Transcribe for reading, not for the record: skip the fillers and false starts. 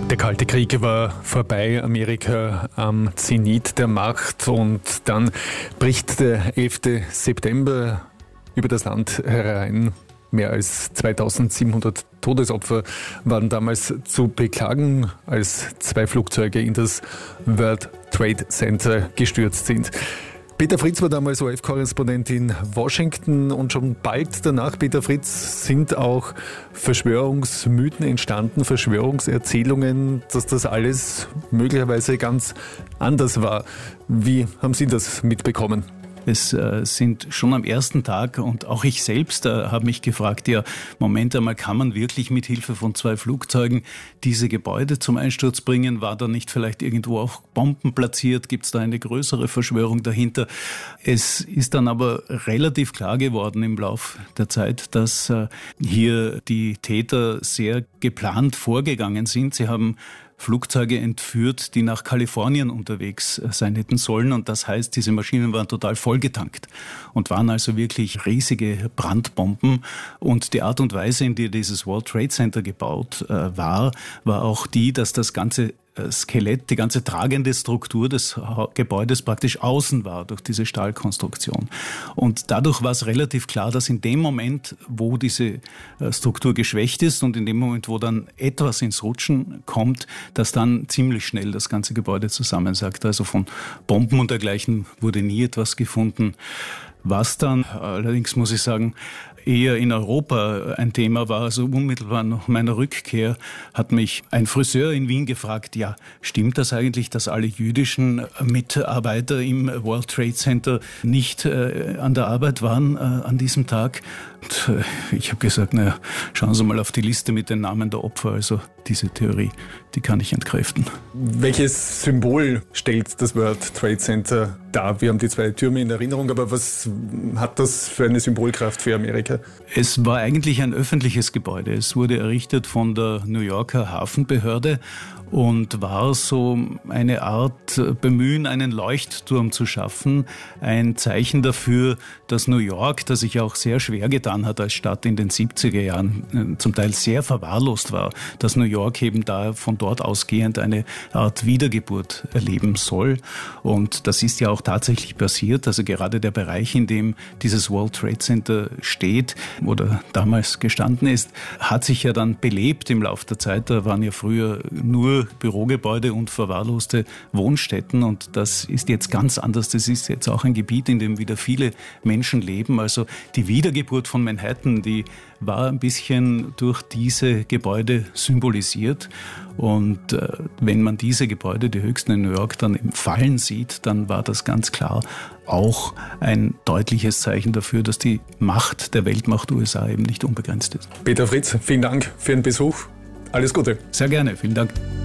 Der Kalte Krieg war vorbei, Amerika am Zenit der Macht, und dann bricht der 11. September über das Land herein. Mehr als 2700 Todesopfer waren damals zu beklagen, als 2 Flugzeuge in das World Trade Center gestürzt sind. Peter Fritz war damals ORF-Korrespondent in Washington, und schon bald danach, Peter Fritz, sind auch Verschwörungsmythen entstanden, Verschwörungserzählungen, dass das alles möglicherweise ganz anders war. Wie haben Sie das mitbekommen? Es sind schon am ersten Tag, und auch ich selbst habe mich gefragt, ja, Moment einmal, kann man wirklich mit Hilfe von 2 Flugzeugen diese Gebäude zum Einsturz bringen? War da nicht vielleicht irgendwo auch Bomben platziert? Gibt es da eine größere Verschwörung dahinter? Es ist dann aber relativ klar geworden im Lauf der Zeit, dass hier die Täter sehr geplant vorgegangen sind. Sie haben Flugzeuge entführt, die nach Kalifornien unterwegs sein hätten sollen. Und das heißt, diese Maschinen waren total vollgetankt und waren also wirklich riesige Brandbomben. Und die Art und Weise, in der dieses World Trade Center gebaut war auch die, dass das ganze Skelett, die ganze tragende Struktur des Gebäudes praktisch außen war durch diese Stahlkonstruktion. Und dadurch war es relativ klar, dass in dem Moment, wo diese Struktur geschwächt ist und in dem Moment, wo dann etwas ins Rutschen kommt, dass dann ziemlich schnell das ganze Gebäude zusammensackt. Also von Bomben und dergleichen wurde nie etwas gefunden. Was dann, allerdings muss ich sagen, eher in Europa ein Thema war, also unmittelbar nach meiner Rückkehr, hat mich ein Friseur in Wien gefragt, ja, stimmt das eigentlich, dass alle jüdischen Mitarbeiter im World Trade Center nicht an der Arbeit waren an diesem Tag? Und ich habe gesagt, naja, schauen Sie mal auf die Liste mit den Namen der Opfer, also diese Theorie, die kann ich entkräften. Welches Symbol stellt das World Trade Center dar? Wir haben die 2 Türme in Erinnerung, aber was hat das für eine Symbolkraft für Amerika? Es war eigentlich ein öffentliches Gebäude. Es wurde errichtet von der New Yorker Hafenbehörde und war so eine Art Bemühen, einen Leuchtturm zu schaffen. Ein Zeichen dafür, dass New York, das sich auch sehr schwer getan hat als Stadt in den 70er Jahren, zum Teil sehr verwahrlost war, dass New York eben da von dort ausgehend eine Art Wiedergeburt erleben soll. Und das ist ja auch tatsächlich passiert. Also gerade der Bereich, in dem dieses World Trade Center steht oder damals gestanden ist, hat sich ja dann belebt im Laufe der Zeit. Da waren ja früher nur Bürogebäude und verwahrloste Wohnstätten, und das ist jetzt ganz anders. Das ist jetzt auch ein Gebiet, in dem wieder viele Menschen leben. Also die Wiedergeburt von Manhattan, die war ein bisschen durch diese Gebäude symbolisiert. Und wenn man diese Gebäude, die höchsten in New York, dann im Fallen sieht, dann war das ganz klar auch ein deutliches Zeichen dafür, dass die Macht der Weltmacht USA eben nicht unbegrenzt ist. Peter Fritz, vielen Dank für den Besuch. Alles Gute. Sehr gerne, vielen Dank.